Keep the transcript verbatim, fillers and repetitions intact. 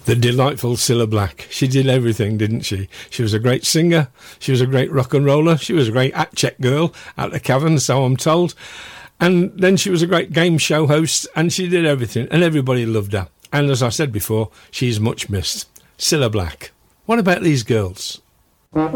The delightful Cilla Black. She did everything, didn't she? She was a great singer. She was a great rock and roller. She was a great act-check girl at the Cavern, so I'm told. And then she was a great game show host, and she did everything, and everybody loved her. And as I said before, she's much missed. Cilla Black. What about these girls?